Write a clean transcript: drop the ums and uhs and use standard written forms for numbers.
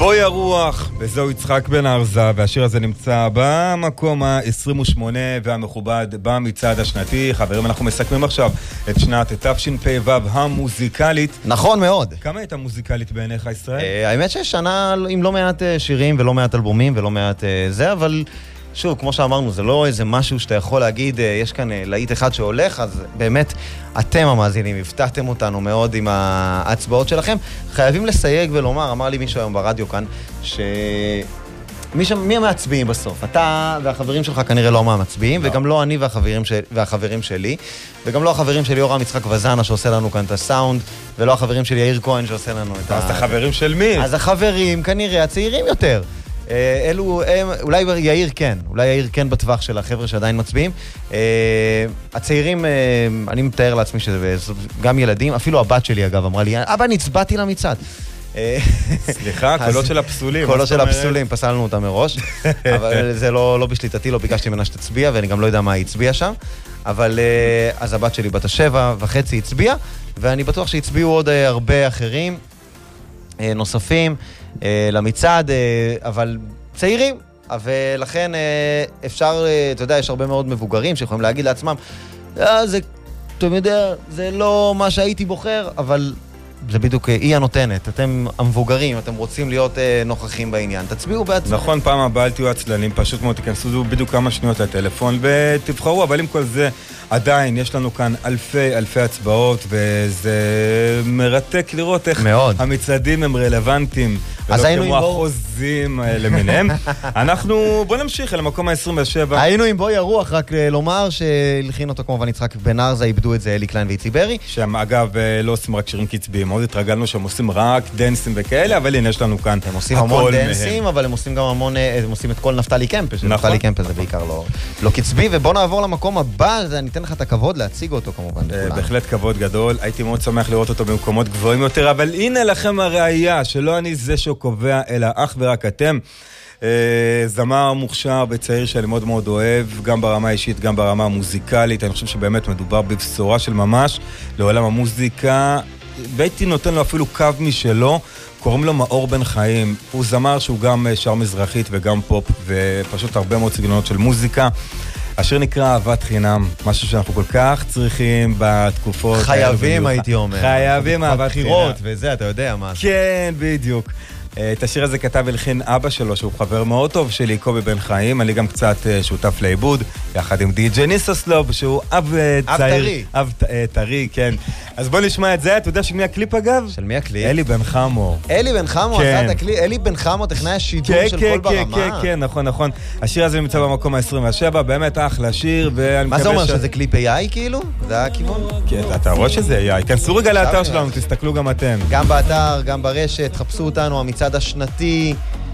בואי הרוח, וזהו יצחק בן ארזה, והשיר הזה נמצא במקום ה-28 והמכובד במצעד השנתי. חברים, אנחנו מסכמים עכשיו את שנת תשפ"ו המוזיקלית. נכון מאוד. כמה הייתה מוזיקלית בעיניך ישראל? האמת ששנה עם לא מעט שירים ולא מעט אלבומים ולא מעט זה, אבל שוב, כמו שאמרנו, זה לא איזה משהו שאתה יכול להגיד, יש כאן להיט אחד שהולך, אז באמת אתם המאזינים, הפתעתם אותנו מאוד עם ההצבעות שלכם. חייבים לסייג ולומר, אמר לי מישהו היום ברדיו כאן, מי המצביעים בסוף? אתה והחברים שלך כנראה לא מהמצביעים, וגם לא אני והחברים שלי, וגם לא החברים של יורם יצחק וזנה שעושה לנו כאן את הסאונד, ולא החברים של יאיר כהן שעושה לנו את אז החברים של מי? אז החברים כנראה הצעירים יותר. אלו, אולי יאיר כן בטווח של החבר'ה שעדיין מצביעים. הצעירים, אני מתאר לעצמי שזה גם ילדים, אפילו הבת שלי אגב אמרה לי, אבא נצבעתי למצעד. סליחה, קולות של הפסולים. קולות של הפסולים, פסלנו אותם מראש, אבל זה לא בשליטתי, לא ביקשתי ממנה שתצביע, ואני גם לא יודע מה היא הצביעה שם, אבל אז הבת שלי בת 7.5 הצביעה, ואני בטוח שהצביעו עוד הרבה אחרים נוספים למצעד, אבל צעירים, ולכן אפשר, אתה יודע, יש הרבה מאוד מבוגרים שיכולים להגיד לעצמם, זה, אתה יודע, זה לא מה שהייתי בוחר, אבל זה בדיוק היא הנותנת. אתם המבוגרים, אתם רוצים להיות נוכחים בעניין, תצביעו בעצמם. נכון, פעם הבאה אל תהיו עצלנים, פשוט מאוד תיכנסו בדיוק כמה שניות לטלפון ותבחרו, אבל עם כל זה עדיין יש לנו כאן אלפי הצבעות, וזה מרתק לראות איך המצעדים הם רלוונטיים, ולא כמו החוזים למיניהם. אנחנו, בוא נמשיך אל המקום ה-27. היינו עם בואי הרוח, רק לומר שהלחין אותו כמובן יצחק בן ארזה, איבדו את זה אלי קליין ואיצי ברי. שהם אגב לא עושים רק שירים קצביים, מאוד התרגלנו שהם עושים רק דנסים וכאלה, אבל הנה יש לנו כאן הם עושים המון דנסים, אבל הם עושים גם המון, הם עושים את כל נפתלי קמפה, שנפתלי קמפה זה בעיקר לא קצבי, ובוא נעבור למקום הבא, אני אתן לך את הכבוד להציג אותו כמובן. בהחלט כבוד גדול, הייתי מאוד שמח לראות אותו במקומות גבוהים יותר, אבל הנה לכם הראייה, שלא אני זה שקובע, אלא אך ורק אתם. זמר מוכשר וצעיר שאני מאוד מאוד אוהב, גם ברמה האישית, גם ברמה המוזיקלית. אני חושב שבאמת מדובר בבשורה של ממש לעולם המוזיקה, והייתי נותן לו אפילו קו משלו. קוראים לו מאור בן חיים, הוא זמר שהוא גם שר מזרחית וגם פופ, ופשוט הרבה מאוד סגנונות של מוזיקה. השיר נקרא אהבת חינם, משהו שאנחנו כל כך צריכים בתקופות. חייבים הייתי אומר. חייבים אהבת חינם. וזה אתה יודע מה. כן, בדיוק. את השיר הזה כתב ולחין אבא שלו, שהוא חבר מאוד טוב שלי, קובי בן חיים. אני גם קצת שותף לאיבוד, יחד עם די.ג'יי ניססלוב, שהוא אב צעיר. אב טרי, כן. אז בוא נשמע את זה. אתה יודע של מי הקליפ אגב? של מי הקליפ? אלי בן חמו. אלי בן חמו עשה את הקליפ? אלי בן חמו טכנאי השידור של כל ברמה? כן, נכון. השיר הזה נמצא במקום ה-27, באמת אחלה שיר. מה זה אומר, שזה קליפ AI כאילו? זה הכיוון? כן, אתה רואה שזה AI. כנסו רגע לאתר שלנו, תסתכלו גם אתם. גם באתר, גם ברשת, חפשו אותנו, המצעד השנתי,